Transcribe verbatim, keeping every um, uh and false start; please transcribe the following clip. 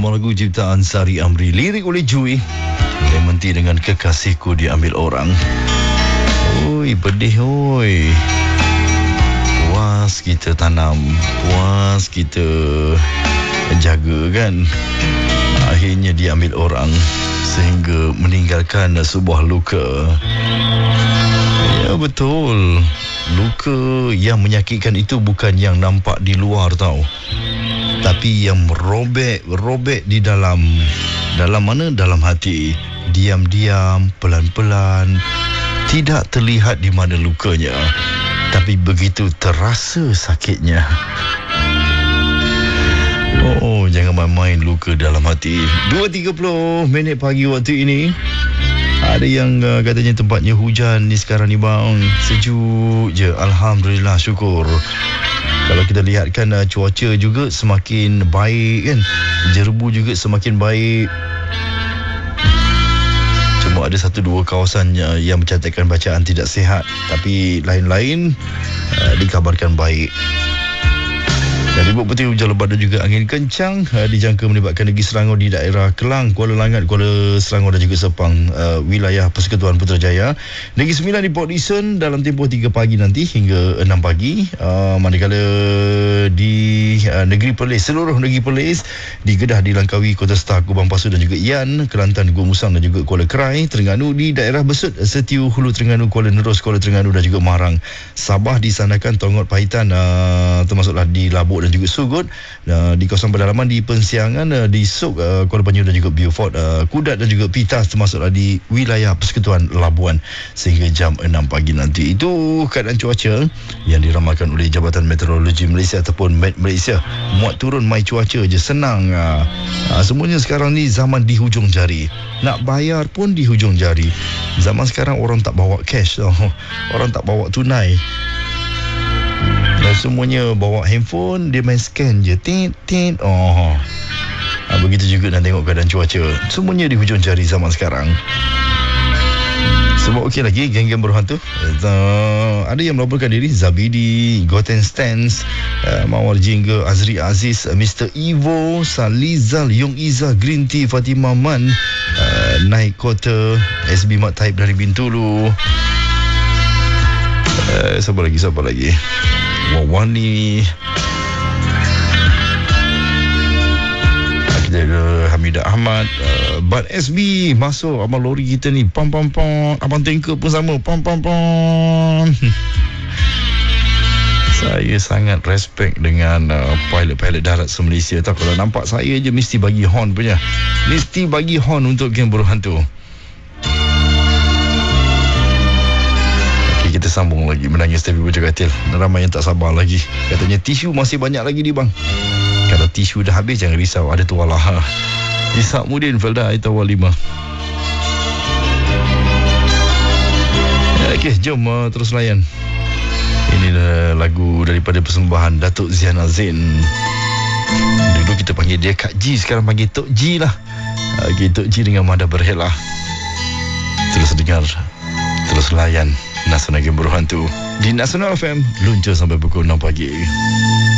Sebuah lagu ciptaan Sari Amri, lirik oleh Jui. Lemon tea dengan kekasihku diambil orang. Oi, pedih oi. Puas kita tanam, puas kita jaga kan. Akhirnya diambil orang sehingga meninggalkan sebuah luka. Ya betul. Luka yang menyakitkan itu bukan yang nampak di luar tau, tapi yang merobek, robek di dalam. Dalam mana? Dalam hati. Diam-diam, pelan-pelan. Tidak terlihat di mana lukanya, tapi begitu terasa sakitnya. Oh, jangan main-main luka dalam hati. dua tiga puluh minit pagi waktu ini. Ada yang uh, katanya tempatnya hujan ni sekarang ni bang. Sejuk je. Alhamdulillah, syukur. Kalau kita lihat kan uh, cuaca juga semakin baik kan. Jerbu juga semakin baik. Cuma ada satu dua kawasan uh, yang mencatatkan bacaan tidak sihat. Tapi lain-lain uh, dikabarkan baik. Dan ibu putih hujan lebat dan juga angin kencang uh, dijangka melibatkan negeri Selangor di daerah Kelang, Kuala Langat, Kuala Selangor dan juga Sepang, uh, wilayah Persekutuan Putrajaya. Negeri Sembilan di Port Dickson dalam tempoh tiga pagi nanti hingga enam pagi. Uh, manakala di uh, negeri Perlis, seluruh negeri Perlis, di Kedah, di Langkawi, Kota Star, Kubang Pasu dan juga Ian, Kelantan, Gua Musang dan juga Kuala Kerai, Terengganu di daerah Besut, Setiu, Hulu Terengganu, Kuala Nerus, Kuala Terengganu dan juga Marang. Sabah disanakan Tongot, Pahitan, uh, termasuklah di Labuk dan juga Sugut, uh, di kawasan pedalaman di Pensiangan, uh, di Suk, uh, Kuala Penyu dan juga Beaufort, uh, Kudat dan juga Pitas termasuklah di wilayah Persekutuan Labuan sehingga jam enam pagi nanti. Itu keadaan cuaca yang diramalkan oleh Jabatan Meteorologi Malaysia ataupun Met Malaysia. Muat turun mai cuaca je, senang. Uh, uh, semuanya sekarang ni zaman di hujung jari. Nak bayar pun di hujung jari. Zaman sekarang orang tak bawa cash, oh, orang tak bawa tunai. Dan semuanya bawa handphone, dia main scan je. Tit, tit. Oh. Ha, begitu juga nak tengok keadaan cuaca. Semuanya di hujung jari zaman sekarang. Sebab okey lagi geng-geng berhantu. Uh, ada yang melaporkan diri. Zabidi, Goten Stans, uh, Mawar Jingga, Azri Aziz, uh, Mister Evo, Salizal, Yung Iza, Green Tea, Fatimah Man, uh, Naik Kota, S B Mat Taib dari Bintulu. Uh, siapa lagi, siapa lagi? Wawani, kita ada Hamidah Ahmad, uh, Bad S B masuk abang lori kita ni, pam pam pam. Abang tanker pun sama, pam pam pam. Saya sangat respect dengan uh, pilot-pilot darat se-Malaysia. Tak, kalau nampak saya je mesti bagi horn punya. Mesti bagi horn untuk geng buruh hantu. Kita sambung lagi menangis tapi bocor katil. Ramai yang tak sabar lagi. Katanya tisu masih banyak lagi ni bang. Kalau tisu dah habis jangan risau, ada tualah. Ishak Mudin, Felda Aitawal lima. Okey, jom uh, terus layan. Inilah lagu daripada persembahan Datuk Ziana Zain. Dulu kita panggil dia Kak G, sekarang panggil Tok G lah. Okey, Tok G dengan Mada Berhela. Terus dengar, terus layan Nasional Game Berhantu di Nasional F M, luncur sampai pukul enam pagi.